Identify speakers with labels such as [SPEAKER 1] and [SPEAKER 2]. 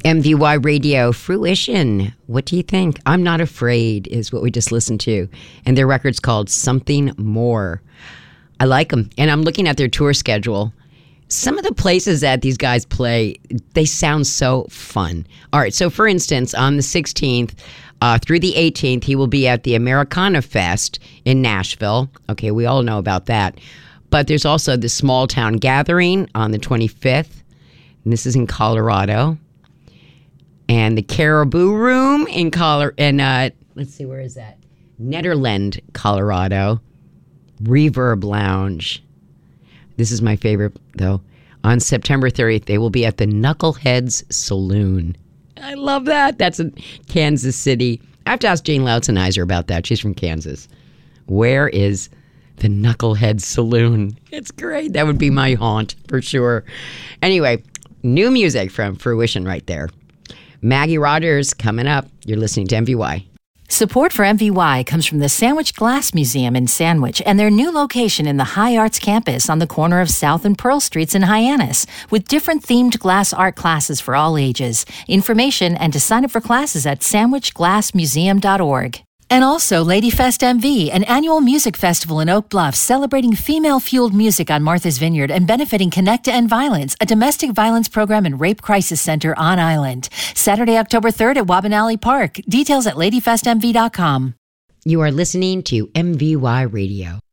[SPEAKER 1] MVY Radio, Fruition. What do you think? I'm Not Afraid is what we just listened to. And their record's called Something More. I like them. And I'm looking at their tour schedule. Some of the places that these guys play, they sound so fun. All right, so for instance, on the 16th through the 18th, he will be at the Americana Fest in Nashville. Okay, we all know about that. But there's also the Small Town Gathering on the 25th. And this is in Colorado. And the Caribou Room in let's see, where is that? Nederland, Colorado. Reverb Lounge. This is my favorite, though. On September 30th, they will be at the Knuckleheads Saloon. I love that. That's in Kansas City. I have to ask Jane Lautzenheiser about that. She's from Kansas. Where is the Knuckleheads Saloon? It's great. That would be my haunt, for sure. Anyway, new music from Fruition right there. Maggie Rogers coming up. You're listening to MVY.
[SPEAKER 2] Support for MVY comes from the Sandwich Glass Museum in Sandwich and their new location in the High Arts campus on the corner of South and Pearl Streets in Hyannis, with different themed glass art classes for all ages. Information and to sign up for classes at sandwichglassmuseum.org. And also Ladyfest MV, an annual music festival in Oak Bluff celebrating female-fueled music on Martha's Vineyard and benefiting Connect to End Violence, a domestic violence program and rape crisis center on island. Saturday, October 3rd at Wabanali Park. Details at ladyfestmv.com.
[SPEAKER 1] You are listening to MVY Radio.